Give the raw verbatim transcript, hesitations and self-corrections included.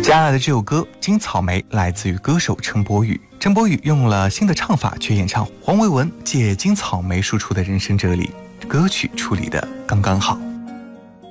接下来的这首歌《金草莓》来自于歌手陈柏宇，陈柏宇用了新的唱法去演唱黄维文借金草莓输出的人生哲理，歌曲处理的刚刚好。